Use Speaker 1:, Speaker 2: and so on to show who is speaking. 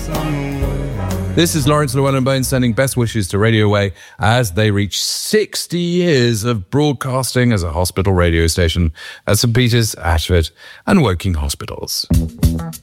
Speaker 1: This is Lawrence Llewellyn-Bowen sending best wishes to Radio Way as they reach 60 years of broadcasting as a hospital radio station at St Peter's, Ashford and Woking hospitals.